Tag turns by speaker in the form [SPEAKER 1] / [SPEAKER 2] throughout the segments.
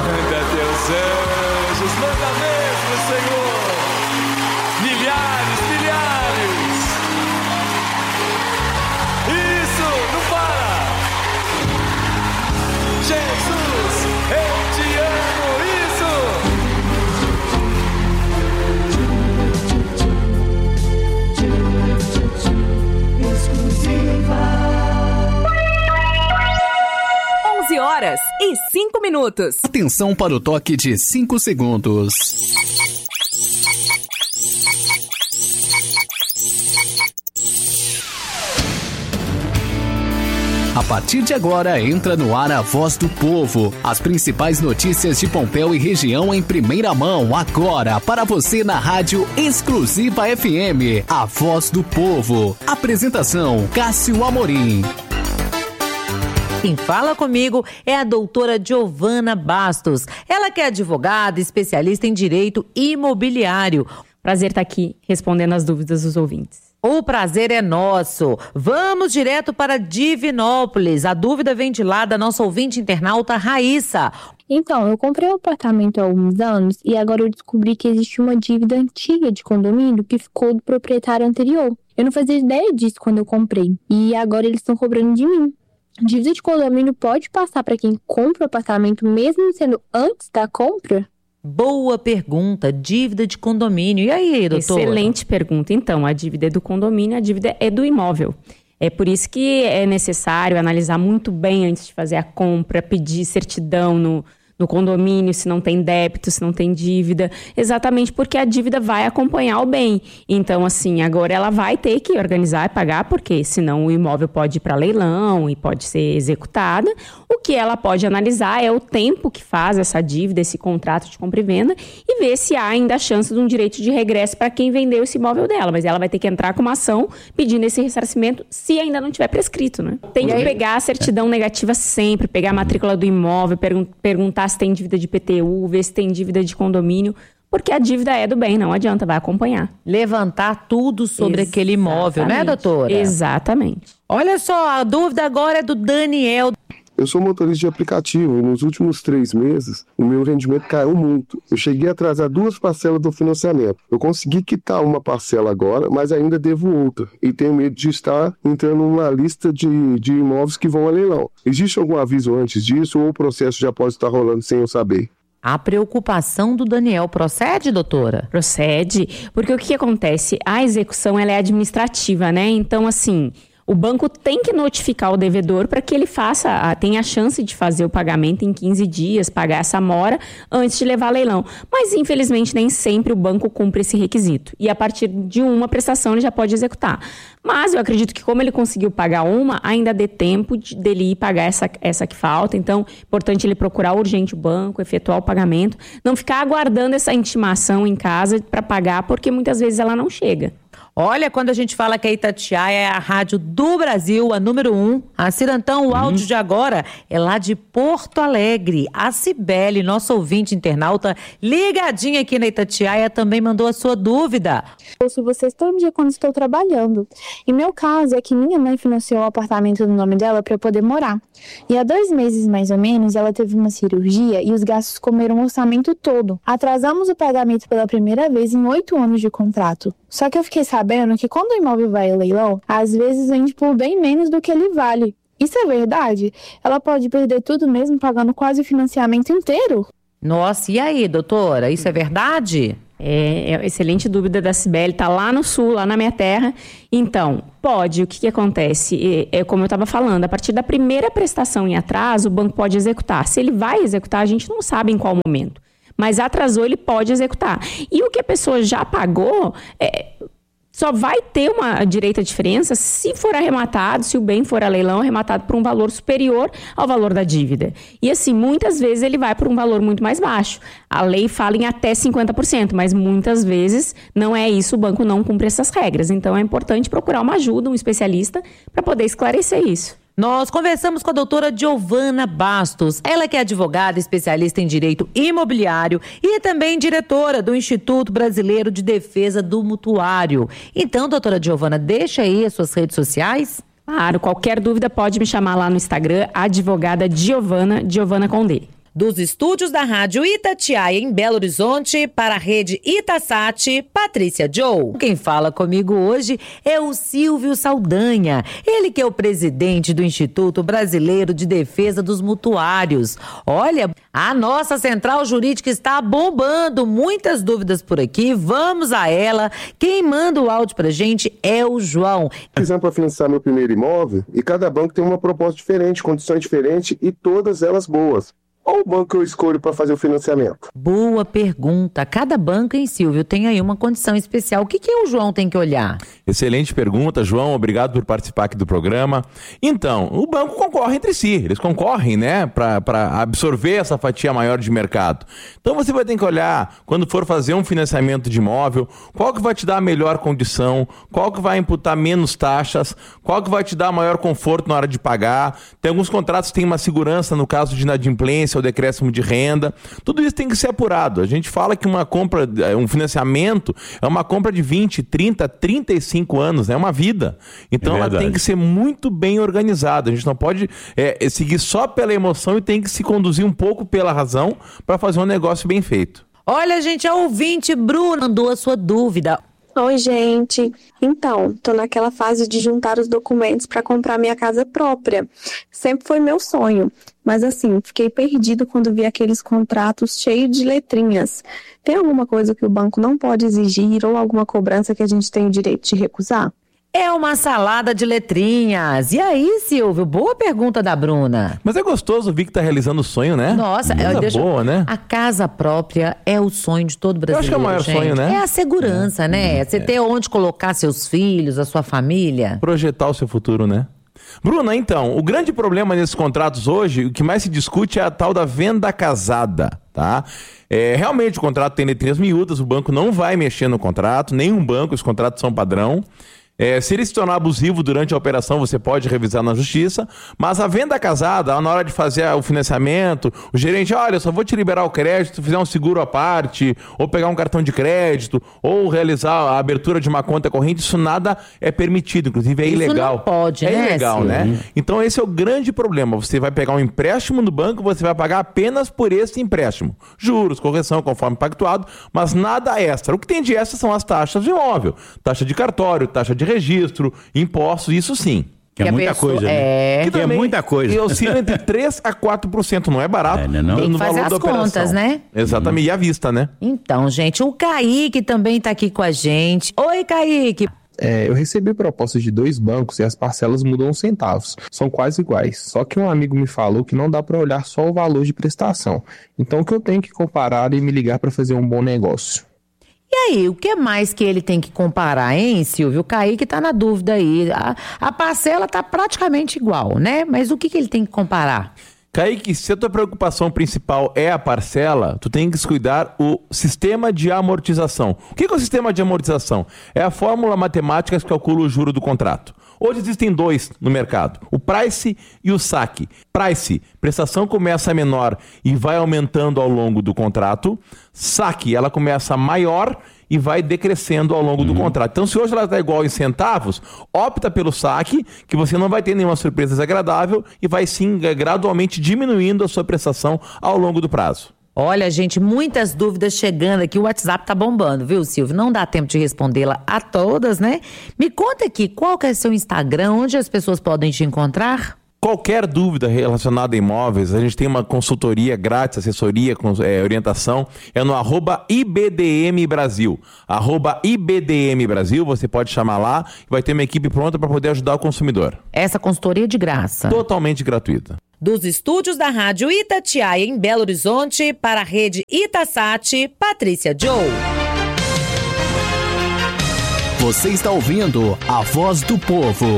[SPEAKER 1] Manda teus anjos, manda mesmo, Senhor. Milhares, milhares. Isso, não para. Jesus, eu te amo, isso. Exclusiva.
[SPEAKER 2] 11h05.
[SPEAKER 3] Atenção para o toque de 5 segundos. A partir de agora, entra no ar a Voz do Povo. As principais notícias de Pompéu e região em primeira mão, agora, para você na Rádio Exclusiva FM. A Voz do Povo. Apresentação, Cássio Amorim.
[SPEAKER 4] Quem fala comigo é a doutora Giovana Bastos. Ela que é advogada, especialista em direito imobiliário.
[SPEAKER 5] Prazer estar aqui respondendo as dúvidas dos ouvintes.
[SPEAKER 4] O prazer é nosso. Vamos direto para Divinópolis. A dúvida vem de lá da nossa ouvinte internauta Raíssa.
[SPEAKER 6] Então, eu comprei um apartamento há alguns anos e agora eu descobri que existe uma dívida antiga de condomínio que ficou do proprietário anterior. Eu não fazia ideia disso quando eu comprei e agora eles estão cobrando de mim. Dívida de condomínio pode passar para quem compra o apartamento mesmo sendo antes da compra?
[SPEAKER 4] Boa pergunta, dívida de condomínio. E aí, doutor?
[SPEAKER 5] Excelente pergunta. Então, a dívida é do condomínio, a dívida é do imóvel. É por isso que é necessário analisar muito bem antes de fazer a compra, pedir certidão no condomínio, se não tem débito, se não tem dívida, exatamente porque a dívida vai acompanhar o bem. Então, assim, agora ela vai ter que organizar e pagar, porque senão o imóvel pode ir para leilão e pode ser executada. O que ela pode analisar é o tempo que faz essa dívida, esse contrato de compra e venda, e ver se há ainda a chance de um direito de regresso para quem vendeu esse imóvel dela. Mas ela vai ter que entrar com uma ação pedindo esse ressarcimento se ainda não tiver prescrito, né? Tem que pegar a certidão negativa sempre, pegar a matrícula do imóvel, perguntar se tem dívida de IPTU, ver se tem dívida de condomínio, porque a dívida é do bem, não adianta, vai acompanhar.
[SPEAKER 4] Levantar tudo sobre aquele imóvel, né, doutora?
[SPEAKER 5] Exatamente.
[SPEAKER 4] Olha só, a dúvida agora é do Daniel.
[SPEAKER 7] Eu sou motorista de aplicativo e nos últimos 3 meses o meu rendimento caiu muito. Eu cheguei a atrasar 2 parcelas do financiamento. Eu consegui quitar uma parcela agora, mas ainda devo outra. E tenho medo de estar entrando numa lista de imóveis que vão a leilão. Existe algum aviso antes disso ou o processo já pode estar rolando sem eu saber?
[SPEAKER 4] A preocupação do Daniel procede, doutora?
[SPEAKER 5] Procede, porque o que acontece? A execução ela é administrativa, né? Então, assim, o banco tem que notificar o devedor para que ele tenha a chance de fazer o pagamento em 15 dias, pagar essa mora antes de levar a leilão. Mas, infelizmente, nem sempre o banco cumpre esse requisito. E a partir de uma prestação ele já pode executar. Mas eu acredito que como ele conseguiu pagar uma, ainda dê tempo dele ir pagar essa que falta. Então, é importante ele procurar urgente o banco, efetuar o pagamento. Não ficar aguardando essa intimação em casa para pagar, porque muitas vezes ela não chega.
[SPEAKER 4] Olha, quando a gente fala que a Itatiaia é a rádio do Brasil, a número 1, a Cirantão, o áudio de agora é lá de Porto Alegre. A Cibele, nossa ouvinte internauta, ligadinha aqui na Itatiaia, também mandou a sua dúvida.
[SPEAKER 6] Ouço vocês todo dia quando estou trabalhando. E meu caso é que minha mãe financiou o apartamento no nome dela para eu poder morar. E há 2 meses, mais ou menos, ela teve uma cirurgia e os gastos comeram o orçamento todo. Atrasamos o pagamento pela primeira vez em 8 anos de contrato. Só que eu fiquei sabendo que quando o imóvel vai ao leilão, às vezes vende por bem menos do que ele vale. Isso é verdade? Ela pode perder tudo mesmo pagando quase o financiamento inteiro?
[SPEAKER 4] Nossa, e aí, doutora? Isso é verdade?
[SPEAKER 5] É excelente dúvida da Cibele, tá lá no sul, lá na minha terra. Então, pode, o que acontece? Como eu estava falando, a partir da primeira prestação em atraso, o banco pode executar. Se ele vai executar, a gente não sabe em qual momento. Mas atrasou, ele pode executar. E o que a pessoa já pagou, só vai ter uma direita diferença se for arrematado, se o bem for a leilão, arrematado por um valor superior ao valor da dívida. E assim, muitas vezes ele vai por um valor muito mais baixo. A lei fala em até 50%, mas muitas vezes não é isso, o banco não cumpre essas regras. Então é importante procurar uma ajuda, um especialista, para poder esclarecer isso.
[SPEAKER 4] Nós conversamos com a doutora Giovana Bastos, ela que é advogada, especialista em direito imobiliário e também diretora do Instituto Brasileiro de Defesa do Mutuário. Então, doutora Giovana, deixa aí as suas redes sociais.
[SPEAKER 5] Claro, qualquer dúvida pode me chamar lá no Instagram, advogada Giovana com D.
[SPEAKER 4] Dos estúdios da Rádio Itatiaia, em Belo Horizonte, para a rede Itasat, Patrícia Joe. Quem fala comigo hoje é o Silvio Saldanha, ele que é o presidente do Instituto Brasileiro de Defesa dos Mutuários. Olha, a nossa central jurídica está bombando, muitas dúvidas por aqui, vamos a ela. Quem manda o áudio pra gente é o João.
[SPEAKER 7] Precisando para financiar meu primeiro imóvel e cada banco tem uma proposta diferente, condições diferentes e todas elas boas. Qual o banco eu escolho para fazer o financiamento?
[SPEAKER 4] Boa pergunta. Cada banco, hein, Silvio, tem aí uma condição especial. O que o João tem que olhar?
[SPEAKER 2] Excelente pergunta, João. Obrigado por participar aqui do programa. Então, o banco concorre entre si. Eles concorrem, né, para absorver essa fatia maior de mercado. Então, você vai ter que olhar, quando for fazer um financiamento de imóvel, qual que vai te dar a melhor condição, qual que vai imputar menos taxas, qual que vai te dar maior conforto na hora de pagar. Tem alguns contratos que têm uma segurança no caso de inadimplência ou decréscimo de renda. Tudo isso tem que ser apurado. A gente fala que uma compra, um financiamento é uma compra de 20, 30, 35 anos, é uma vida. Então ela tem que ser muito bem organizada. A gente não pode seguir só pela emoção e tem que se conduzir um pouco pela razão para fazer um negócio bem feito.
[SPEAKER 4] Olha, gente, a ouvinte Bruna mandou a sua dúvida.
[SPEAKER 8] Oi, gente. Então, tô naquela fase de juntar os documentos para comprar minha casa própria. Sempre foi meu sonho. Mas assim, fiquei perdido quando vi aqueles contratos cheios de letrinhas. Tem alguma coisa que o banco não pode exigir ou alguma cobrança que a gente tem o direito de recusar?
[SPEAKER 4] É uma salada de letrinhas. E aí, Silvio? Boa pergunta da Bruna.
[SPEAKER 2] Mas é gostoso ver que tá realizando o sonho, né?
[SPEAKER 4] Nossa,
[SPEAKER 2] boa, né?
[SPEAKER 4] A casa própria é o sonho de todo brasileiro.
[SPEAKER 2] Eu acho que é o maior sonho, né?
[SPEAKER 4] É a segurança, né? Você ter onde colocar seus filhos, a sua família.
[SPEAKER 2] Projetar o seu futuro, né? Bruna, então, o grande problema nesses contratos hoje, o que mais se discute é a tal da venda casada, tá? Realmente o contrato tem letrinhas miúdas, o banco não vai mexer no contrato, nenhum banco, os contratos são padrão. Se ele se tornar abusivo durante a operação, você pode revisar na justiça, mas a venda casada, na hora de fazer o financiamento, o gerente, olha, eu só vou te liberar o crédito se fizer um seguro à parte, ou pegar um cartão de crédito, ou realizar a abertura de uma conta corrente, isso nada é permitido, inclusive é ilegal.
[SPEAKER 4] Isso não pode, né?
[SPEAKER 2] É ilegal, né? Então esse é o grande problema, você vai pegar um empréstimo no banco, você vai pagar apenas por esse empréstimo. Juros, correção, conforme pactuado, mas nada extra. O que tem de extra são as taxas de imóvel, taxa de cartório, taxa de registro, impostos, isso sim.
[SPEAKER 9] Que é muita coisa, né? Que é muita coisa.
[SPEAKER 2] E oscila entre 3% a 4%, não é barato.
[SPEAKER 9] Não.
[SPEAKER 4] Tem que fazer as contas, né?
[SPEAKER 2] Exatamente, e à vista, né?
[SPEAKER 4] Então, gente, o Kaique também tá aqui com a gente. Oi, Kaique!
[SPEAKER 10] Eu recebi propostas de 2 bancos e as parcelas mudam uns centavos. São quase iguais. Só que um amigo me falou que não dá para olhar só o valor de prestação. Então, o que eu tenho que comparar e me ligar para fazer um bom negócio?
[SPEAKER 4] E aí, o que mais que ele tem que comparar, hein, Silvio? O Kaique tá na dúvida aí. A parcela tá praticamente igual, né? Mas o que ele tem que comparar?
[SPEAKER 2] Kaique, se a tua preocupação principal é a parcela, tu tem que descuidar o sistema de amortização. O que é o sistema de amortização? É a fórmula matemática que calcula o juro do contrato. Hoje existem 2 no mercado, o price e o saque. Price, prestação começa menor e vai aumentando ao longo do contrato. Saque, ela começa maior e vai decrescendo ao longo do contrato. Então, se hoje ela está igual em centavos, opta pelo saque, que você não vai ter nenhuma surpresa desagradável e vai sim gradualmente diminuindo a sua prestação ao longo do prazo.
[SPEAKER 4] Olha, gente, muitas dúvidas chegando aqui. O WhatsApp tá bombando, viu, Silvio? Não dá tempo de respondê-la a todas, né? Me conta aqui, qual que é seu Instagram? Onde as pessoas podem te encontrar?
[SPEAKER 2] Qualquer dúvida relacionada a imóveis, a gente tem uma consultoria grátis, assessoria, orientação, é no @IBDM Brasil. @IBDM Brasil, você pode chamar lá e vai ter uma equipe pronta para poder ajudar o consumidor.
[SPEAKER 4] Essa consultoria é de graça.
[SPEAKER 2] Totalmente gratuita.
[SPEAKER 4] Dos estúdios da Rádio Itatiaia, em Belo Horizonte, para a rede Itasat, Patrícia Joe.
[SPEAKER 3] Você está ouvindo a Voz do Povo.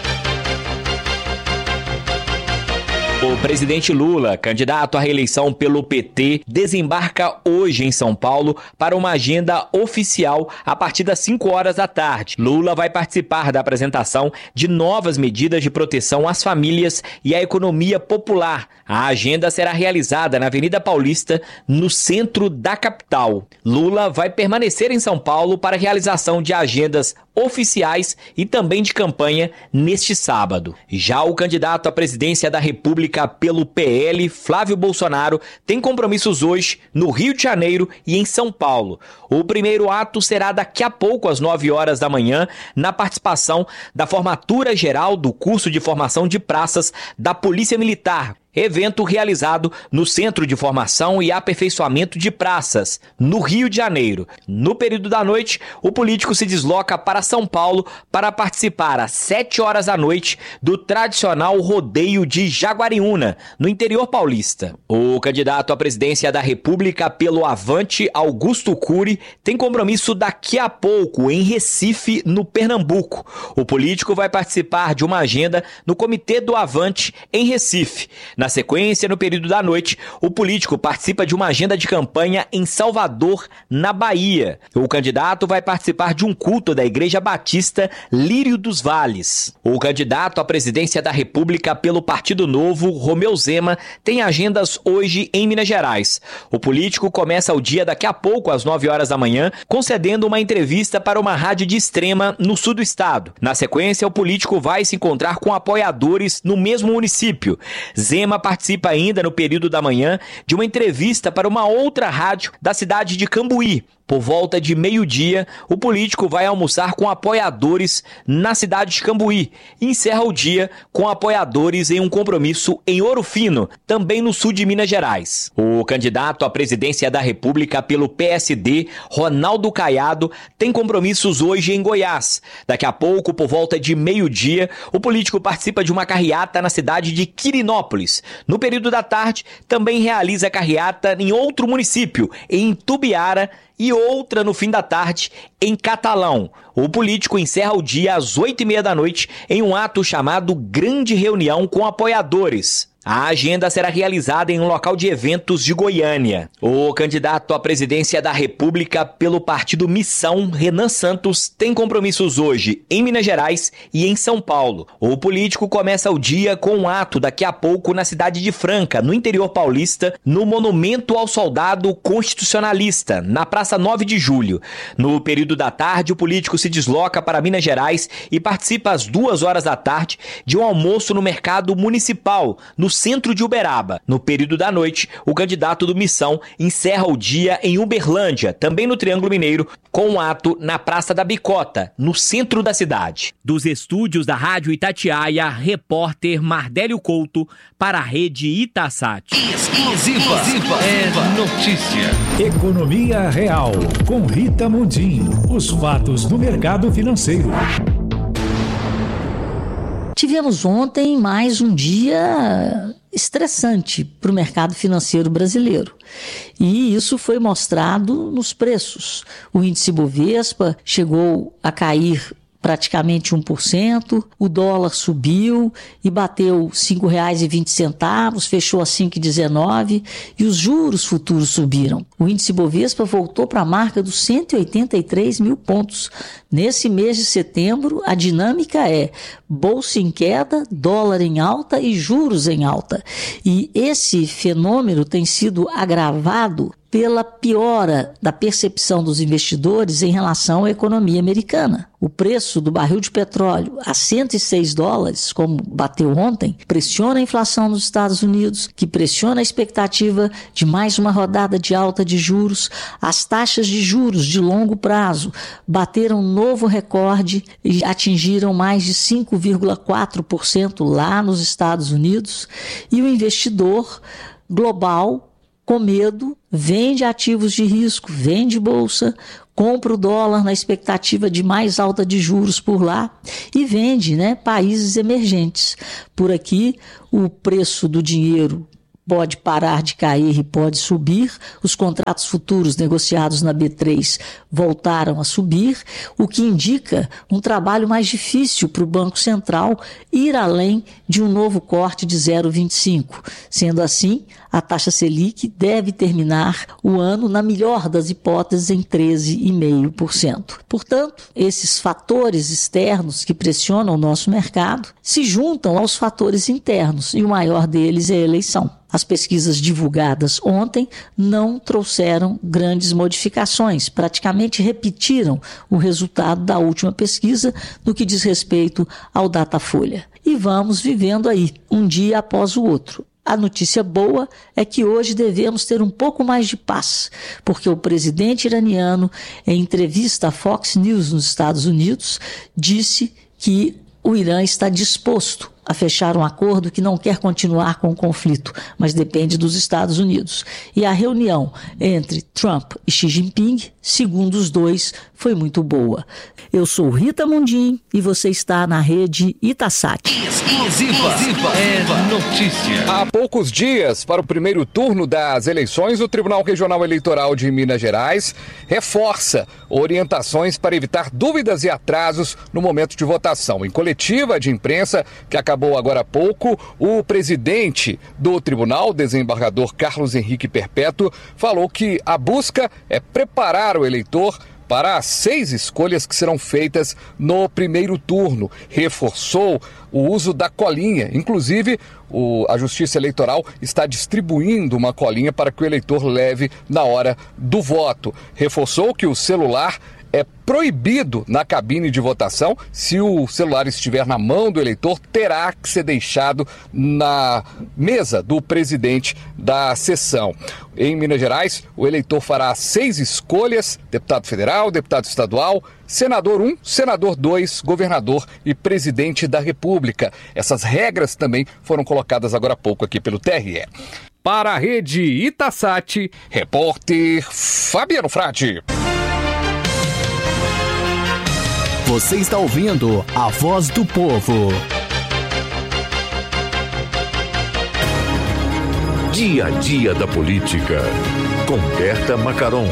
[SPEAKER 11] O presidente Lula, candidato à reeleição pelo PT, desembarca hoje em São Paulo para uma agenda oficial a partir das 5 horas da tarde. Lula vai participar da apresentação de novas medidas de proteção às famílias e à economia popular. A agenda será realizada na Avenida Paulista, no centro da capital. Lula vai permanecer em São Paulo para a realização de agendas oficiais e também de campanha neste sábado. Já o candidato à presidência da República, República pelo PL, Flávio Bolsonaro, tem compromissos hoje no Rio de Janeiro e em São Paulo. O primeiro ato será daqui a pouco, às 9 horas da manhã, na participação da formatura geral do curso de formação de praças da Polícia Militar. Evento realizado no Centro de Formação e Aperfeiçoamento de Praças, no Rio de Janeiro. No período da noite, o político se desloca para São Paulo para participar às 7 horas da noite do tradicional rodeio de Jaguariúna, no interior paulista. O candidato à presidência da República pelo Avante, Augusto Cury, tem compromisso daqui a pouco em Recife, no Pernambuco. O político vai participar de uma agenda no Comitê do Avante em Recife. Na sequência, no período da noite, o político participa de uma agenda de campanha em Salvador, na Bahia. O candidato vai participar de um culto da Igreja Batista Lírio dos Vales. O candidato à presidência da República pelo Partido Novo, Romeu Zema, tem agendas hoje em Minas Gerais. O político começa o dia daqui a pouco, às 9 horas da manhã, concedendo uma entrevista para uma rádio de Extrema no sul do estado. Na sequência, o político vai se encontrar com apoiadores no mesmo município. Zema participa ainda no período da manhã de uma entrevista para uma outra rádio da cidade de Cambuí. Por volta de meio-dia, o político vai almoçar com apoiadores na cidade de Cambuí e encerra o dia com apoiadores em um compromisso em Ouro Fino, também no sul de Minas Gerais. O candidato à presidência da República pelo PSD, Ronaldo Caiado, tem compromissos hoje em Goiás. Daqui a pouco, por volta de meio-dia, o político participa de uma carreata na cidade de Quirinópolis. No período da tarde, também realiza carreata em outro município, em Tubiara, e outra no fim da tarde em Catalão. O político encerra o dia às 8h30 da noite em um ato chamado Grande Reunião com Apoiadores. A agenda será realizada em um local de eventos de Goiânia. O candidato à presidência da República pelo Partido Missão, Renan Santos, tem compromissos hoje em Minas Gerais e em São Paulo. O político começa o dia com um ato daqui a pouco na cidade de Franca, no interior paulista, no Monumento ao Soldado Constitucionalista, na Praça 9 de Julho. No período da tarde, o político se desloca para Minas Gerais e participa às 2 horas da tarde de um almoço no Mercado Municipal, no centro de Uberaba. No período da noite, o candidato do Missão encerra o dia em Uberlândia, também no Triângulo Mineiro, com um ato na Praça da Bicota, no centro da cidade. Dos estúdios da Rádio Itatiaia, repórter Mardélio Couto para a Rede Itasat.
[SPEAKER 1] Exclusiva é notícia. Economia Real, com Rita Mundim. Os fatos do mercado financeiro.
[SPEAKER 12] Tivemos ontem mais um dia estressante para o mercado financeiro brasileiro. E isso foi mostrado nos preços. O índice Bovespa chegou a cair praticamente 1%, o dólar subiu e bateu R$ 5,20, fechou a 5,19 e os juros futuros subiram. O índice Bovespa voltou para a marca dos 183 mil pontos. Nesse mês de setembro, a dinâmica é bolsa em queda, dólar em alta e juros em alta. E esse fenômeno tem sido agravado pela piora da percepção dos investidores em relação à economia americana. O preço do barril de petróleo a $106, como bateu ontem, pressiona a inflação nos Estados Unidos, que pressiona a expectativa de mais uma rodada de alta de juros. As taxas de juros de longo prazo bateram um novo recorde e atingiram mais de 5,4% lá nos Estados Unidos. E o investidor global, com medo, vende ativos de risco, vende bolsa, compra o dólar na expectativa de mais alta de juros por lá e vende, países emergentes. Por aqui, o preço do dinheiro pode parar de cair e pode subir. Os contratos futuros negociados na B3 voltaram a subir, o que indica um trabalho mais difícil para o Banco Central ir além de um novo corte de 0,25. Sendo assim, a taxa Selic deve terminar o ano, na melhor das hipóteses, em 13,5%. Portanto, esses fatores externos que pressionam o nosso mercado se juntam aos fatores internos, e o maior deles é a eleição. As pesquisas divulgadas ontem não trouxeram grandes modificações, praticamente repetiram o resultado da última pesquisa no que diz respeito ao Datafolha. E vamos vivendo aí, um dia após o outro. A notícia boa é que hoje devemos ter um pouco mais de paz, porque o presidente iraniano, em entrevista à Fox News nos Estados Unidos, disse que o Irã está disposto a fechar um acordo que não quer continuar com o conflito, mas depende dos Estados Unidos. E a reunião entre Trump e Xi Jinping, segundo os dois, foi muito boa. Eu sou Rita Mundim e você está na rede Itasat.
[SPEAKER 1] Exclusiva é notícia.
[SPEAKER 13] Há poucos dias para o primeiro turno das eleições, o Tribunal Regional Eleitoral de Minas Gerais reforça orientações para evitar dúvidas e atrasos no momento de votação. Em coletiva de imprensa que acabou agora há pouco, o presidente do tribunal, desembargador Carlos Henrique Perpétuo, falou que a busca é preparar o eleitor para as 6 escolhas que serão feitas no primeiro turno. Reforçou o uso da colinha. Inclusive, a Justiça Eleitoral está distribuindo uma colinha para que o eleitor leve na hora do voto. Reforçou que o celular é proibido na cabine de votação. Se o celular estiver na mão do eleitor, terá que ser deixado na mesa do presidente da sessão. Em Minas Gerais, o eleitor fará 6 escolhas: deputado federal, deputado estadual, senador 1, senador 2, governador e presidente da República. Essas regras também foram colocadas agora há pouco aqui pelo TRE. Para a rede Itasat, repórter Fabiano Frade.
[SPEAKER 3] Você está ouvindo a Voz do Povo.
[SPEAKER 1] Dia a dia da política, com Berta Macaron.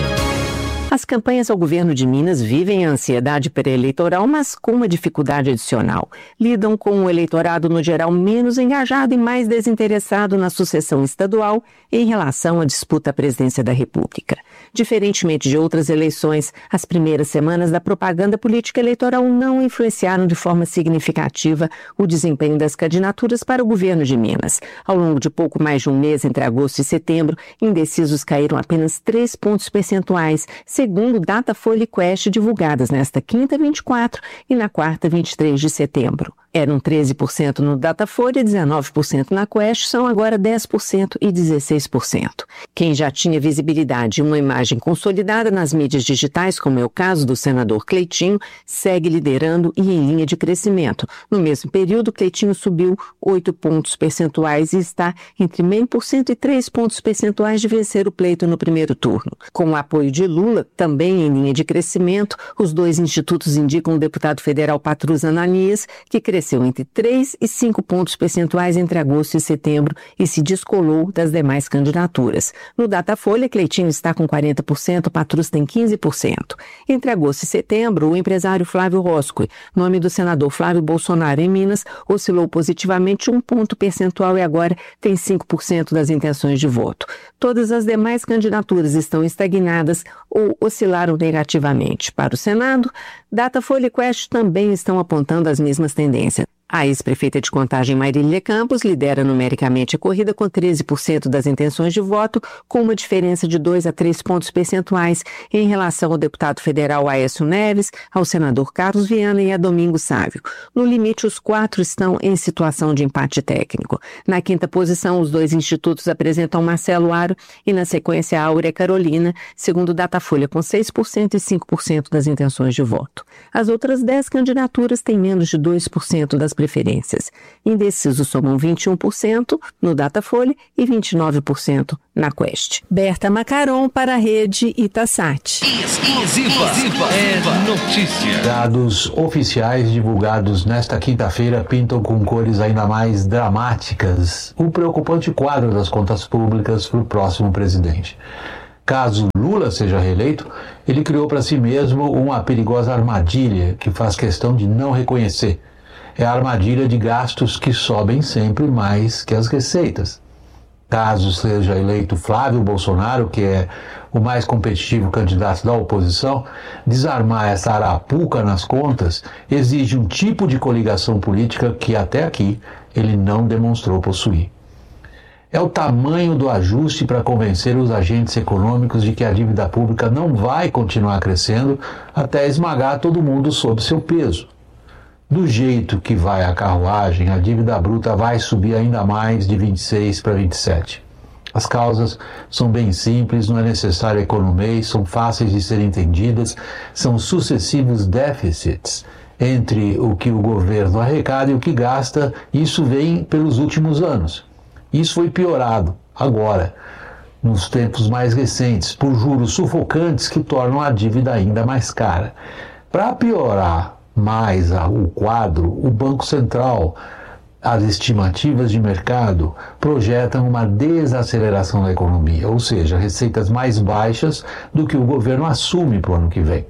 [SPEAKER 14] As campanhas ao governo de Minas vivem a ansiedade pré-eleitoral, mas com uma dificuldade adicional. Lidam com o eleitorado, no geral, menos engajado e mais desinteressado na sucessão estadual em relação à disputa à presidência da República. Diferentemente de outras eleições, as primeiras semanas da propaganda política eleitoral não influenciaram de forma significativa o desempenho das candidaturas para o governo de Minas. Ao longo de pouco mais de um mês, entre agosto e setembro, indecisos caíram apenas 3 pontos percentuais, segundo Datafolha e Quest divulgadas nesta quinta, 24, e na quarta, 23 de setembro. Eram 13% no Datafolha e 19% na Quest, são agora 10% e 16%. Quem já tinha visibilidade e uma imagem consolidada nas mídias digitais, como é o caso do senador Cleitinho, segue liderando e em linha de crescimento. No mesmo período, Cleitinho subiu 8 pontos percentuais e está entre 0,5% e 3 pontos percentuais de vencer o pleito no primeiro turno. Com o apoio de Lula, também em linha de crescimento, os dois institutos indicam o deputado federal Patrus Ananias, que cresceu entre 3 e 5 pontos percentuais entre agosto e setembro e se descolou das demais candidaturas. No Datafolha, Cleitinho está com 40%, Patrus tem 15%. Entre agosto e setembro, o empresário Flávio Roscoe, nome do senador Flávio Bolsonaro em Minas, oscilou positivamente 1 ponto percentual e agora tem 5% das intenções de voto. Todas as demais candidaturas estão estagnadas ou oscilaram negativamente. Para o Senado, Datafolha e Quest também estão apontando as mesmas tendências. A ex-prefeita de Contagem, Marília Campos, lidera numericamente a corrida com 13% das intenções de voto, com uma diferença de 2 a 3 pontos percentuais em relação ao deputado federal Aécio Neves, ao senador Carlos Viana e a Domingos Sávio. No limite, os 4 estão em situação de empate técnico. Na quinta posição, os 2 institutos apresentam Marcelo Aro e, na sequência, a Áurea Carolina, segundo Datafolha, com 6% e 5% das intenções de voto. As outras 10 candidaturas têm menos de 2% das preferências. Indecisos somam 21% no Datafolha e 29% na Quest. Berta Macaron para a rede Itasat.
[SPEAKER 1] Exclusiva é notícia.
[SPEAKER 15] Dados oficiais divulgados nesta quinta-feira pintam com cores ainda mais dramáticas o preocupante quadro das contas públicas para o próximo presidente. Caso Lula seja reeleito, ele criou para si mesmo uma perigosa armadilha que faz questão de não reconhecer. É a armadilha de gastos que sobem sempre mais que as receitas. Caso seja eleito Flávio Bolsonaro, que é o mais competitivo candidato da oposição, desarmar essa arapuca nas contas exige um tipo de coligação política que até aqui ele não demonstrou possuir. É o tamanho do ajuste para convencer os agentes econômicos de que a dívida pública não vai continuar crescendo até esmagar todo mundo sob seu peso. Do jeito que vai a carruagem, a dívida bruta vai subir ainda mais de 26 para 27. As causas são bem simples, não é necessário economês, são fáceis de serem entendidas, são sucessivos déficits entre o que o governo arrecada e o que gasta. Isso vem pelos últimos anos. Isso foi piorado agora, nos tempos mais recentes, por juros sufocantes que tornam a dívida ainda mais cara. Para piorar mais o quadro, o Banco Central, as estimativas de mercado projetam uma desaceleração da economia, ou seja, receitas mais baixas do que o governo assume para o ano que vem.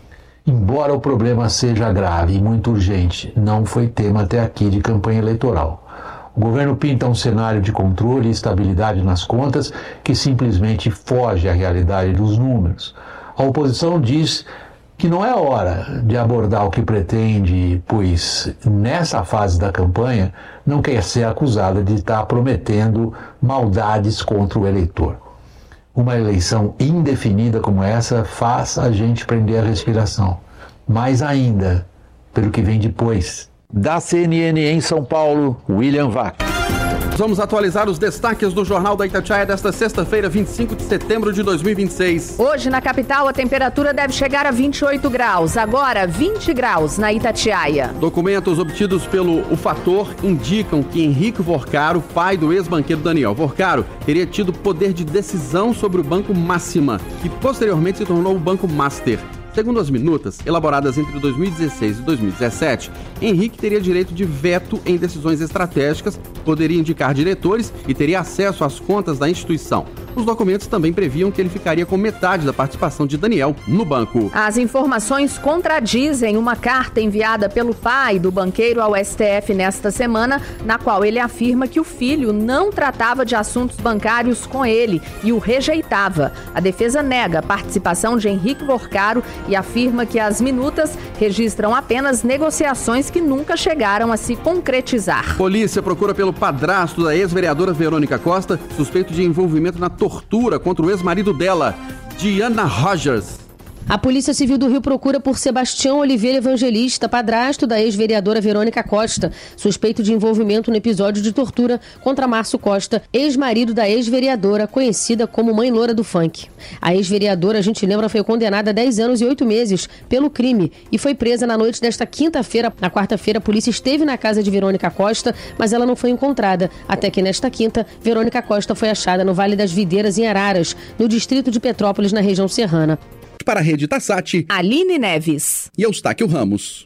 [SPEAKER 15] Embora o problema seja grave e muito urgente, não foi tema até aqui de campanha eleitoral. O governo pinta um cenário de controle e estabilidade nas contas que simplesmente foge à realidade dos números. A oposição diz que não é hora de abordar o que pretende, pois nessa fase da campanha não quer ser acusada de estar prometendo maldades contra o eleitor. Uma eleição indefinida como essa faz a gente prender a respiração. Mais ainda, pelo que vem depois. Da CNN em São Paulo, William Vac.
[SPEAKER 16] Vamos atualizar os destaques do Jornal da Itatiaia desta sexta-feira, 25 de setembro de 2026.
[SPEAKER 17] Hoje, na capital, a temperatura deve chegar a 28 graus. Agora, 20 graus na Itatiaia.
[SPEAKER 16] Documentos obtidos pelo Fator indicam que Henrique Vorcaro, pai do ex-banqueiro Daniel Vorcaro, teria tido poder de decisão sobre o Banco Máxima, que posteriormente se tornou o Banco Master. Segundo as minutas, elaboradas entre 2016 e 2017, Henrique teria direito de veto em decisões estratégicas, poderia indicar diretores e teria acesso às contas da instituição. Os documentos também previam que ele ficaria com metade da participação de Daniel no banco.
[SPEAKER 17] As informações contradizem uma carta enviada pelo pai do banqueiro ao STF nesta semana, na qual ele afirma que o filho não tratava de assuntos bancários com ele e o rejeitava. A defesa nega a participação de Henrique Vorcaro e afirma que as minutas registram apenas negociações que nunca chegaram a se concretizar.
[SPEAKER 16] Polícia procura pelo padrasto da ex-vereadora Verônica Costa, suspeito de envolvimento na tortura contra o ex-marido dela, Diana Rogers.
[SPEAKER 18] A Polícia Civil do Rio procura por Sebastião Oliveira Evangelista, padrasto da ex-vereadora Verônica Costa, suspeito de envolvimento no episódio de tortura contra Márcio Costa, ex-marido da ex-vereadora, conhecida como Mãe Loura do Funk. A ex-vereadora, a gente lembra, foi condenada a 10 anos e 8 meses pelo crime e foi presa na noite desta quinta-feira. Na quarta-feira, a polícia esteve na casa de Verônica Costa, mas ela não foi encontrada. Até que nesta quinta, Verônica Costa foi achada no Vale das Videiras, em Araras, no distrito de Petrópolis, na região serrana.
[SPEAKER 16] Para a Rede Tassati,
[SPEAKER 17] Aline Neves
[SPEAKER 16] e Eustáquio Ramos.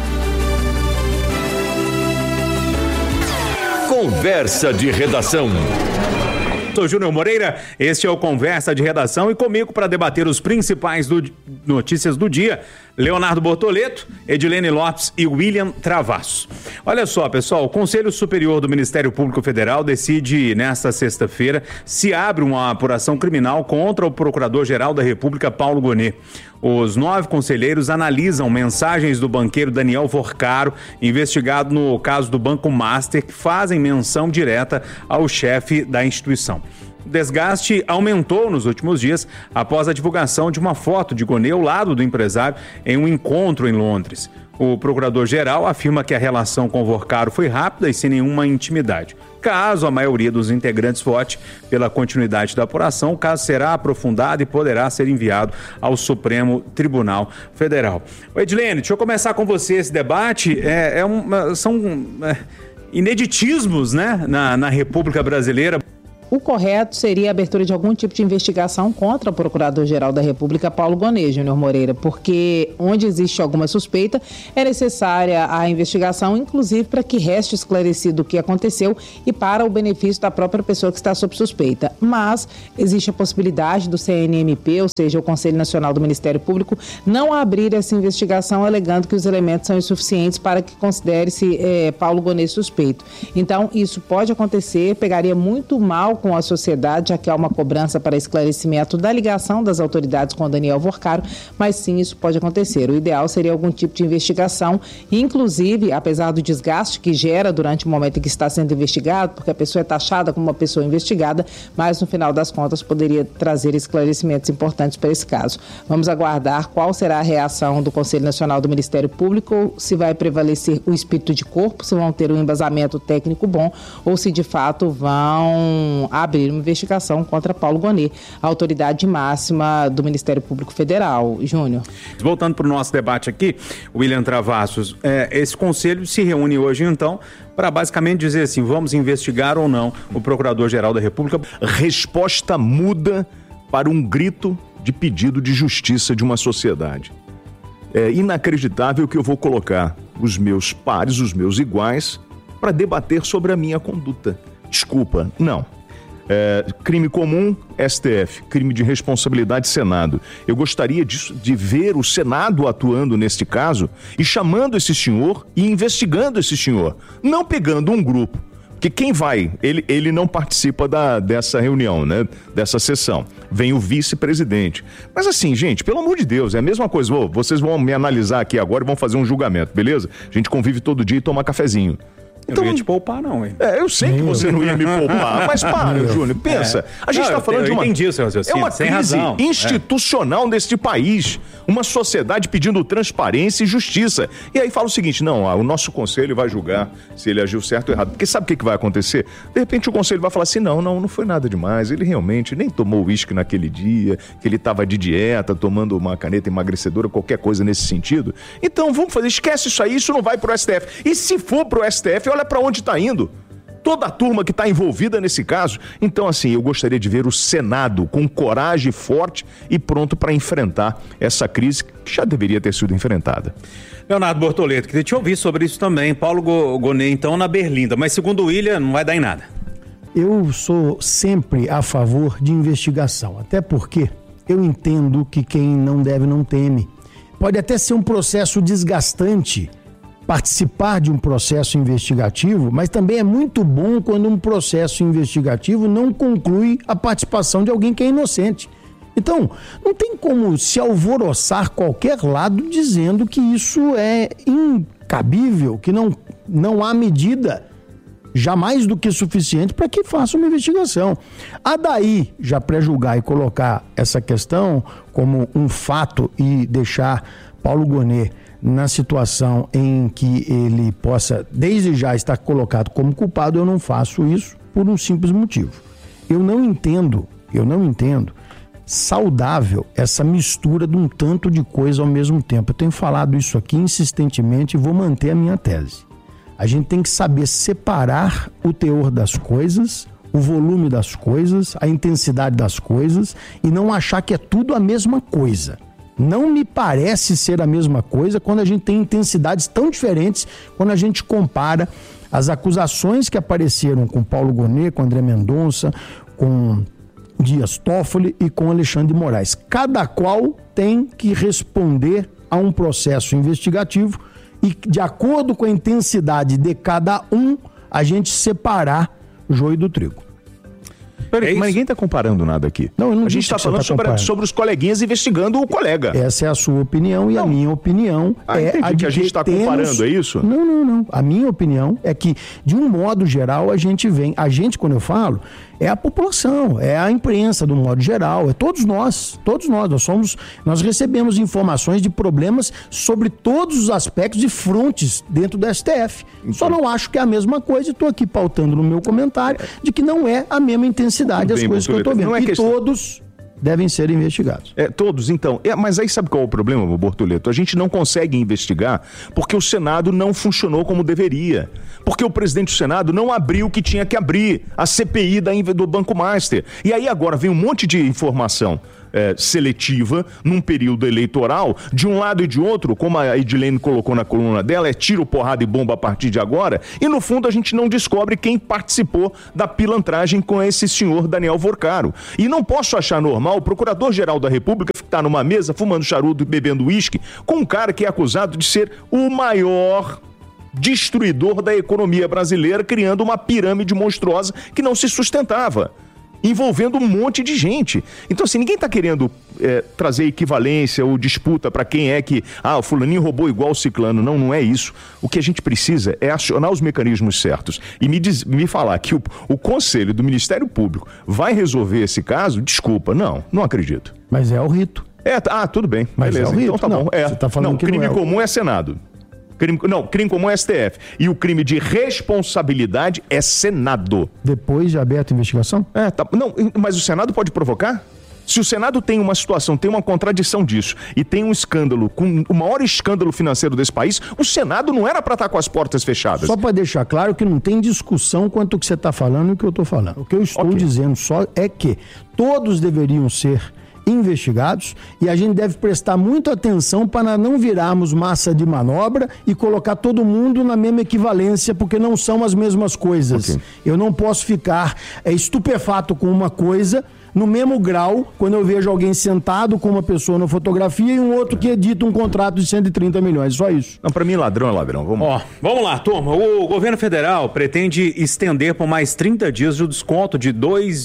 [SPEAKER 1] Conversa de redação.
[SPEAKER 19] Sou Júnior Moreira, este é o Conversa de Redação e comigo para debater os principais notícias do dia, Leonardo Bortoleto, Edilene Lopes e William Travasso. Olha só, pessoal, o Conselho Superior do Ministério Público Federal decide nesta sexta-feira se abre uma apuração criminal contra o Procurador-Geral da República, Paulo Gonet. Os 9 conselheiros analisam mensagens do banqueiro Daniel Vorcaro, investigado no caso do Banco Master, que fazem menção direta ao chefe da instituição. O desgaste aumentou nos últimos dias após a divulgação de uma foto de Gonet ao lado do empresário em um encontro em Londres. O procurador-geral afirma que a relação com Vorcaro foi rápida e sem nenhuma intimidade. Caso a maioria dos integrantes vote pela continuidade da apuração, o caso será aprofundado e poderá ser enviado ao Supremo Tribunal Federal. Edilene, deixa eu começar com você esse debate. São ineditismos, né, na República Brasileira.
[SPEAKER 20] O correto seria a abertura de algum tipo de investigação contra o Procurador-Geral da República, Paulo Gonet, Júnior Moreira, porque onde existe alguma suspeita é necessária a investigação, inclusive para que reste esclarecido o que aconteceu e para o benefício da própria pessoa que está sob suspeita. Mas existe a possibilidade do CNMP, ou seja, o Conselho Nacional do Ministério Público, não abrir essa investigação alegando que os elementos são insuficientes para que considere-se Paulo Gonet suspeito. Então, isso pode acontecer, pegaria muito mal com a sociedade, já que há uma cobrança para esclarecimento da ligação das autoridades com o Daniel Vorcaro, mas sim, isso pode acontecer. O ideal seria algum tipo de investigação, inclusive, apesar do desgaste que gera durante o momento em que está sendo investigado, porque a pessoa é taxada como uma pessoa investigada, mas no final das contas poderia trazer esclarecimentos importantes para esse caso. Vamos aguardar qual será a reação do Conselho Nacional do Ministério Público, se vai prevalecer o espírito de corpo, se vão ter um embasamento técnico bom ou se de fato vão abrir uma investigação contra Paulo Gonet, a autoridade máxima do Ministério Público Federal. Júnior.
[SPEAKER 19] Voltando para o nosso debate aqui, William Travassos, esse conselho se reúne hoje então para basicamente dizer assim, vamos investigar ou não o Procurador-Geral da República.
[SPEAKER 21] Resposta muda para um grito de pedido de justiça de uma sociedade. É inacreditável que eu vou colocar os meus pares, os meus iguais, para debater sobre a minha conduta. Desculpa, não. Crime comum, STF. Crime de responsabilidade, Senado. Eu gostaria de ver o Senado atuando neste caso e chamando esse senhor e investigando esse senhor. Não pegando um grupo. Porque quem vai, ele não participa dessa reunião, né? Dessa sessão. Vem o vice-presidente. Mas assim, gente, pelo amor de Deus, é a mesma coisa. Vocês vão me analisar aqui agora e vão fazer um julgamento, beleza? A gente convive todo dia e toma cafezinho.
[SPEAKER 19] Então, eu não ia te poupar, não, hein?
[SPEAKER 21] Eu sei que você não ia me poupar, mas para, Júnior, pensa. A gente está falando de uma...
[SPEAKER 19] entendi o seu raciocínio,
[SPEAKER 21] é uma crise institucional neste país. Uma sociedade pedindo transparência e justiça. E aí fala o seguinte, não, o nosso conselho vai julgar se ele agiu certo ou errado. Porque sabe o que vai acontecer? De repente o conselho vai falar assim, não foi nada demais. Ele realmente nem tomou uísque naquele dia, que ele estava de dieta, tomando uma caneta emagrecedora, qualquer coisa nesse sentido. Então vamos fazer, esquece isso aí, isso não vai pro STF. E se for pro STF, olha para onde está indo. Toda a turma que está envolvida nesse caso. Então, assim, eu gostaria de ver o Senado com coragem forte e pronto para enfrentar essa crise que já deveria ter sido enfrentada.
[SPEAKER 19] Leonardo Bortoleto, queria te ouvir sobre isso também. Paulo Gonet, então, na Berlinda. Mas, segundo o William, não vai dar em nada.
[SPEAKER 22] Eu sou sempre a favor de investigação. Até porque eu entendo que quem não deve não teme. Pode até ser um processo desgastante participar de um processo investigativo, mas também é muito bom quando um processo investigativo não conclui a participação de alguém que é inocente. Então, não tem como se alvoroçar qualquer lado dizendo que isso é incabível, que não há medida jamais do que suficiente para que faça uma investigação. A daí já pré-julgar e colocar essa questão como um fato e deixar Paulo Gonet na situação em que ele possa, desde já, estar colocado como culpado, eu não faço isso por um simples motivo. Eu não entendo saudável essa mistura de um tanto de coisa ao mesmo tempo. Eu tenho falado isso aqui insistentemente e vou manter a minha tese. A gente tem que saber separar o teor das coisas, o volume das coisas, a intensidade das coisas e não achar que é tudo a mesma coisa. Não me parece ser a mesma coisa quando a gente tem intensidades tão diferentes, quando a gente compara as acusações que apareceram com Paulo Gonet, com André Mendonça, com Dias Toffoli e com Alexandre de Moraes. Cada qual tem que responder a um processo investigativo e, de acordo com a intensidade de cada um, a gente separar o joio do trigo.
[SPEAKER 21] Mas ninguém está comparando nada aqui.
[SPEAKER 22] Não
[SPEAKER 21] a gente está falando sobre os coleguinhas investigando o colega.
[SPEAKER 22] Essa é a sua opinião e a minha opinião é a de
[SPEAKER 21] que a gente está comparando, é isso?
[SPEAKER 22] Não. A minha opinião é que, de um modo geral, a gente, quando eu falo, é a população, é a imprensa, do modo geral, é todos nós, nós recebemos informações de problemas sobre todos os aspectos e frontes dentro do STF. Então, só não acho que é a mesma coisa e estou aqui pautando no meu comentário de que não é a mesma intensidade as coisas que eu estou vendo. E todos devem ser investigados.
[SPEAKER 21] Todos, então. Mas aí sabe qual é o problema, Bortoleto? A gente não consegue investigar porque o Senado não funcionou como deveria. Porque o presidente do Senado não abriu o que tinha que abrir, a CPI do Banco Master. E aí agora vem um monte de informação seletiva num período eleitoral, de um lado e de outro, como a Edilene colocou na coluna dela, é tiro, porrada e bomba a partir de agora, e no fundo a gente não descobre quem participou da pilantragem com esse senhor Daniel Vorcaro. E não posso achar normal o Procurador-Geral da República ficar numa mesa fumando charuto e bebendo uísque com um cara que é acusado de ser o maior destruidor da economia brasileira, criando uma pirâmide monstruosa que não se sustentava. envolvendo um monte de gente. Então, assim, ninguém está querendo trazer equivalência ou disputa para quem é que, o fulaninho roubou igual o ciclano. Não, não é isso. O que a gente precisa é acionar os mecanismos certos. E me falar que o Conselho do Ministério Público vai resolver esse caso, desculpa, não acredito.
[SPEAKER 22] Mas é o rito.
[SPEAKER 21] Tudo bem.
[SPEAKER 22] Mas
[SPEAKER 21] beleza.
[SPEAKER 22] É o rito.
[SPEAKER 21] Então tá bom.
[SPEAKER 22] Você tá falando que
[SPEAKER 21] crime comum é Senado. Crime comum é STF. E o crime de responsabilidade é Senado.
[SPEAKER 22] Depois de aberta a investigação?
[SPEAKER 21] Não, mas o Senado pode provocar? Se o Senado tem uma situação, tem uma contradição disso, e tem um escândalo, com o maior escândalo financeiro desse país, o Senado não era para estar com as portas fechadas.
[SPEAKER 22] Só para deixar claro que não tem discussão quanto ao que você está falando e o que eu estou falando. O que eu estou dizendo só é que todos deveriam ser investigados e a gente deve prestar muita atenção para não virarmos massa de manobra e colocar todo mundo na mesma equivalência, porque não são as mesmas coisas. Eu não posso ficar estupefato com uma coisa no mesmo grau quando eu vejo alguém sentado com uma pessoa na fotografia e um outro que edita um contrato de 130 milhões, só isso.
[SPEAKER 21] Não, para mim ladrão é ladrão,
[SPEAKER 19] vamos lá, turma. O governo federal pretende estender por mais 30 dias o desconto de R$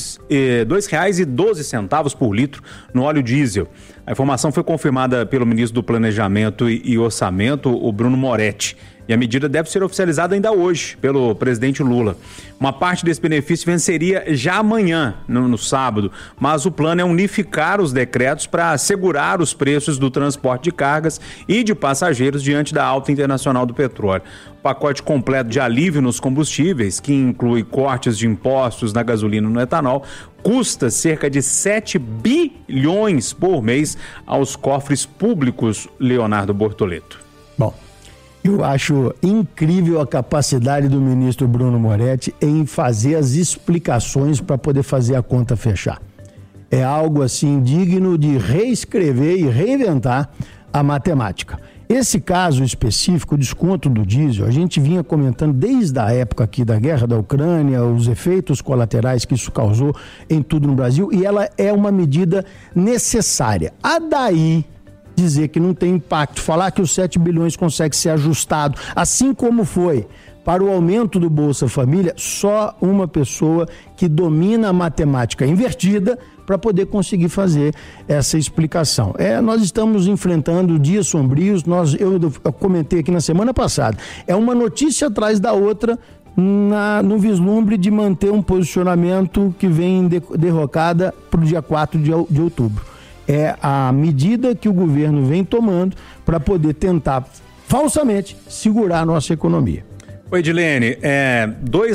[SPEAKER 19] 2,12 por litro no óleo diesel. A informação foi confirmada pelo ministro do Planejamento e Orçamento, o Bruno Moretti. E a medida deve ser oficializada ainda hoje pelo presidente Lula. Uma parte desse benefício venceria já amanhã, no sábado, mas o plano é unificar os decretos para assegurar os preços do transporte de cargas e de passageiros diante da alta internacional do petróleo. O pacote completo de alívio nos combustíveis, que inclui cortes de impostos na gasolina e no etanol, custa cerca de 7 bilhões por mês aos cofres públicos, Leonardo Bortoleto.
[SPEAKER 22] Bom, eu acho incrível a capacidade do ministro Bruno Moretti em fazer as explicações para poder fazer a conta fechar. É algo assim digno de reescrever e reinventar a matemática. Esse caso específico, o desconto do diesel, a gente vinha comentando desde a época aqui da guerra da Ucrânia, os efeitos colaterais que isso causou em tudo no Brasil, e ela é uma medida necessária. A daí dizer que não tem impacto, falar que os 7 bilhões consegue ser ajustado, assim como foi para o aumento do Bolsa Família, só uma pessoa que domina a matemática invertida para poder conseguir fazer essa explicação. Nós estamos enfrentando dias sombrios, eu comentei aqui na semana passada, é uma notícia atrás da outra, no vislumbre de manter um posicionamento que vem derrocada para o dia 4 de outubro. É a medida que o governo vem tomando para poder tentar, falsamente, segurar a nossa economia.
[SPEAKER 19] Oi, Edilene, R$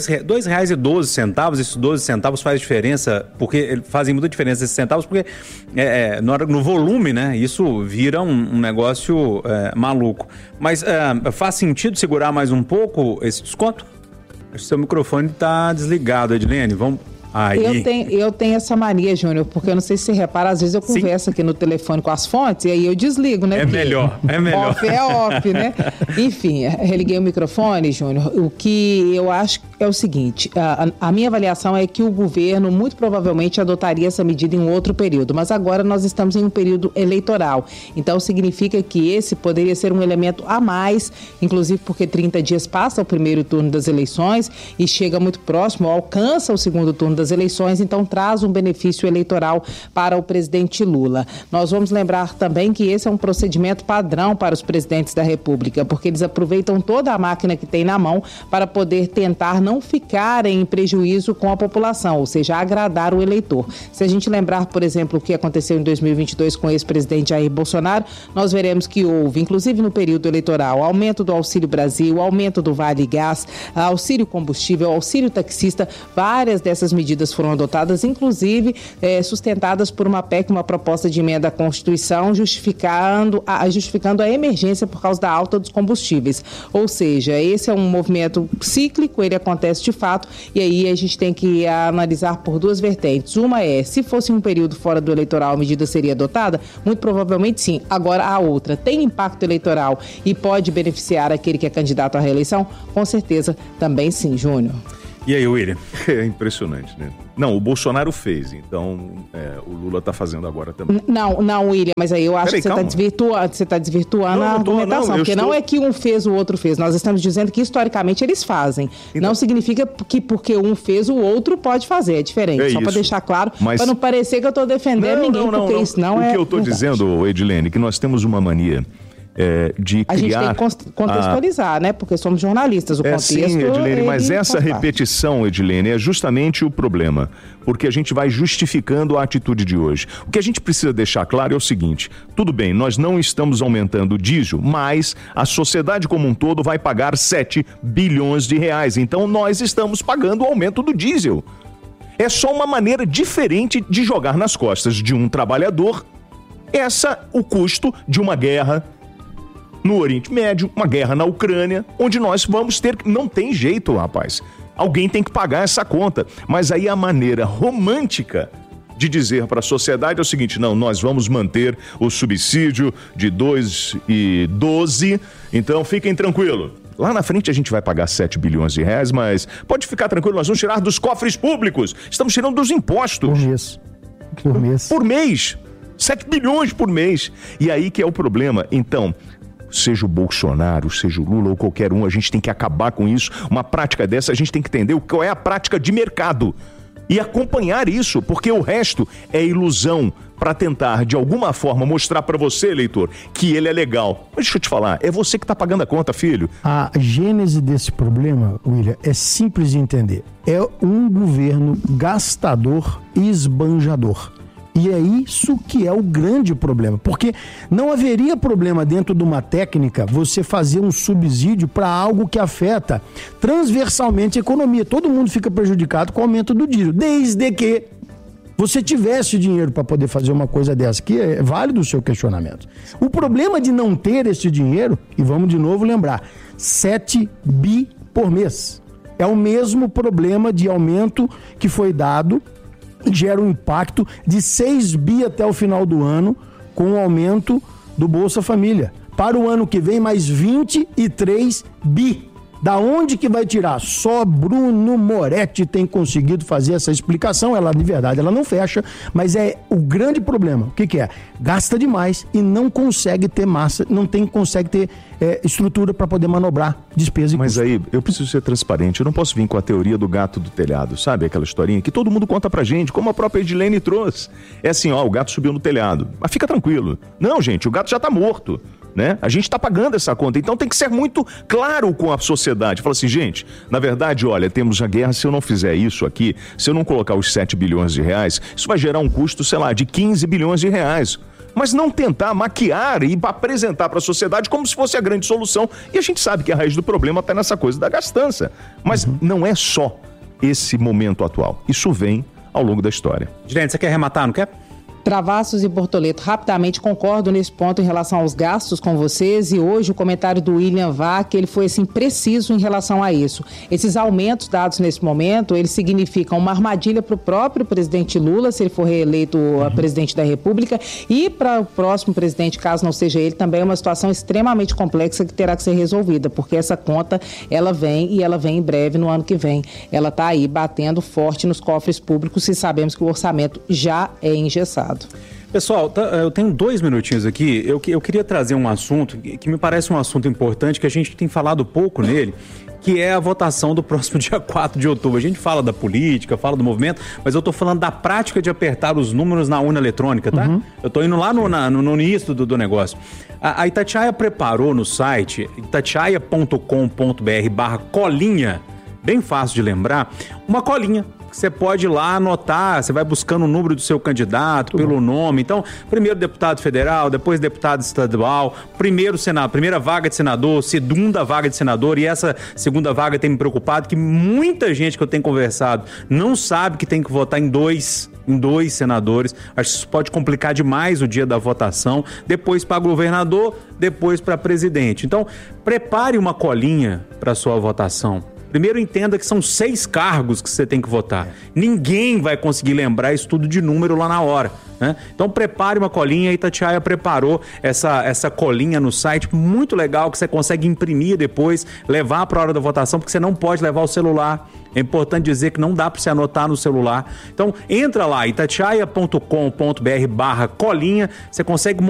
[SPEAKER 19] 2,12, esses 12 centavos faz diferença, porque fazem muita diferença esses centavos, porque no volume, né, isso vira um negócio maluco. Mas faz sentido segurar mais um pouco esse desconto? Acho que seu microfone está desligado, Edilene, vamos...
[SPEAKER 20] Eu tenho essa mania, Júnior, porque eu não sei se você repara, às vezes eu converso aqui no telefone com as fontes e aí eu desligo, né?
[SPEAKER 19] É melhor.
[SPEAKER 20] Off é off, né? Enfim, religuei o microfone, Júnior. O que eu acho é o seguinte, a minha avaliação é que o governo muito provavelmente adotaria essa medida em um outro período, mas agora nós estamos em um período eleitoral, então significa que esse poderia ser um elemento a mais, inclusive porque 30 dias passa o primeiro turno das eleições e chega muito próximo, alcança o segundo turno das eleições, então traz um benefício eleitoral para o presidente Lula. Nós vamos lembrar também que esse é um procedimento padrão para os presidentes da República, porque eles aproveitam toda a máquina que tem na mão para poder tentar não ficarem em prejuízo com a população, ou seja, agradar o eleitor. Se a gente lembrar, por exemplo, o que aconteceu em 2022 com o ex-presidente Jair Bolsonaro, nós veremos que houve, inclusive no período eleitoral, aumento do Auxílio Brasil, aumento do Vale Gás, auxílio combustível, auxílio taxista, várias dessas medidas foram adotadas, inclusive sustentadas por uma PEC, uma proposta de emenda à Constituição, justificando a emergência por causa da alta dos combustíveis. Ou seja, esse é um movimento cíclico, ele acontece de fato, e aí a gente tem que analisar por duas vertentes. Uma se fosse um período fora do eleitoral, a medida seria adotada? Muito provavelmente sim. Agora, a outra, tem impacto eleitoral e pode beneficiar aquele que é candidato à reeleição? Com certeza, também sim, Júnior.
[SPEAKER 19] E aí, William?
[SPEAKER 21] É impressionante, né? Não, o Bolsonaro fez, então o Lula está fazendo agora também.
[SPEAKER 20] Não, William, mas aí eu acho que você está desvirtuando a argumentação, porque não é que um fez, o outro fez. Nós estamos dizendo que historicamente eles fazem. Então, não significa que porque um fez, o outro pode fazer, é diferente. Só para deixar claro, para não parecer que eu estou defendendo ninguém, porque isso não é.
[SPEAKER 21] O que eu estou dizendo, Edilene, que nós temos uma mania de criar...
[SPEAKER 20] A gente tem que contextualizar, né? Porque somos jornalistas, o contexto...
[SPEAKER 21] Sim, Edilene, mas essa repetição, Edilene, é justamente o problema, porque a gente vai justificando a atitude de hoje. O que a gente precisa deixar claro é o seguinte: tudo bem, nós não estamos aumentando o diesel, mas a sociedade como um todo vai pagar 7 bilhões de reais, então nós estamos pagando o aumento do diesel. É só uma maneira diferente de jogar nas costas de um trabalhador o custo de uma guerra no Oriente Médio, uma guerra na Ucrânia, onde nós vamos ter... Não tem jeito, rapaz. Alguém tem que pagar essa conta. Mas aí a maneira romântica de dizer para a sociedade é o seguinte: não, nós vamos manter o subsídio de 2,12, então fiquem tranquilos. Lá na frente a gente vai pagar 7 bilhões de reais, mas pode ficar tranquilo, nós vamos tirar dos cofres públicos. Estamos tirando dos impostos. Por mês. 7 bilhões por mês. E aí que é o problema. Então... seja o Bolsonaro, seja o Lula ou qualquer um, a gente tem que acabar com isso. Uma prática dessa, a gente tem que entender qual é a prática de mercado e acompanhar isso, porque o resto é ilusão para tentar, de alguma forma, mostrar para você, eleitor, que ele é legal. Mas deixa eu te falar, é você que está pagando a conta, filho.
[SPEAKER 22] A gênese desse problema, William, é simples de entender. É um governo gastador e esbanjador. E é isso que é o grande problema, porque não haveria problema dentro de uma técnica você fazer um subsídio para algo que afeta transversalmente a economia. Todo mundo fica prejudicado com o aumento do diesel, desde que você tivesse dinheiro para poder fazer uma coisa dessa, que é válido o seu questionamento. O problema de não ter esse dinheiro, e vamos de novo lembrar, 7 bi por mês. É o mesmo problema de aumento que foi dado, gera um impacto de 6 bi até o final do ano com o aumento do Bolsa Família. Para o ano que vem, mais 23 bi. Da onde que vai tirar? Só Bruno Moretti tem conseguido fazer essa explicação. Ela, de verdade, ela não fecha, mas é o grande problema. O que é? Gasta demais e não consegue ter massa, consegue ter estrutura para poder manobrar despesa e
[SPEAKER 21] Mas
[SPEAKER 22] custo.
[SPEAKER 21] Aí, eu preciso ser transparente. Eu não posso vir com a teoria do gato do telhado, sabe? Aquela historinha que todo mundo conta pra gente, como a própria Edilene trouxe. É assim, o gato subiu no telhado. Mas fica tranquilo. Não, gente, o gato já tá morto. Né? A gente está pagando essa conta, então tem que ser muito claro com a sociedade. Fala assim, gente, na verdade, olha, temos a guerra, se eu não fizer isso aqui, se eu não colocar os 7 bilhões de reais, isso vai gerar um custo, sei lá, de 15 bilhões de reais. Mas não tentar maquiar e apresentar para a sociedade como se fosse a grande solução. E a gente sabe que a raiz do problema está nessa coisa da gastança. Mas não é só esse momento atual. Isso vem ao longo da história.
[SPEAKER 19] Gente, você quer arrematar, não quer?
[SPEAKER 20] Travassos e Bortoleto, rapidamente concordo nesse ponto em relação aos gastos com vocês, e hoje o comentário do William Vac, ele foi assim preciso em relação a isso. Esses aumentos dados nesse momento, eles significam uma armadilha para o próprio presidente Lula, se ele for reeleito presidente da República, e para o próximo presidente, caso não seja ele, também é uma situação extremamente complexa que terá que ser resolvida, porque essa conta, ela vem e ela vem em breve no ano que vem. Ela está aí batendo forte nos cofres públicos e sabemos que o orçamento já é engessado.
[SPEAKER 19] Pessoal, eu tenho 2 minutinhos aqui. Eu queria trazer um assunto que me parece um assunto importante, que a gente tem falado pouco nele, que é a votação do próximo dia 4 de outubro. A gente fala da política, fala do movimento, mas eu tô falando da prática de apertar os números na urna eletrônica, tá? Eu tô indo lá no início do negócio. A Itatiaia preparou no site itatiaia.com.br/colinha, bem fácil de lembrar, uma colinha. Você pode ir lá anotar, você vai buscando o número do seu candidato, pelo nome. Então, primeiro deputado federal, depois deputado estadual, primeiro senado, primeira vaga de senador, segunda vaga de senador. E essa segunda vaga tem me preocupado, que muita gente que eu tenho conversado não sabe que tem que votar em dois senadores. Acho que isso pode complicar demais o dia da votação. Depois para governador, depois para presidente. Então, prepare uma colinha para sua votação. Primeiro entenda que são 6 cargos que você tem que votar. Ninguém vai conseguir lembrar isso tudo de número lá na hora, né? Então prepare uma colinha. A Itatiaia preparou essa colinha no site, muito legal, que você consegue imprimir depois, levar para a hora da votação, porque você não pode levar o celular. É importante dizer que não dá para você anotar no celular. Então entra lá, itatiaia.com.br/colinha, você consegue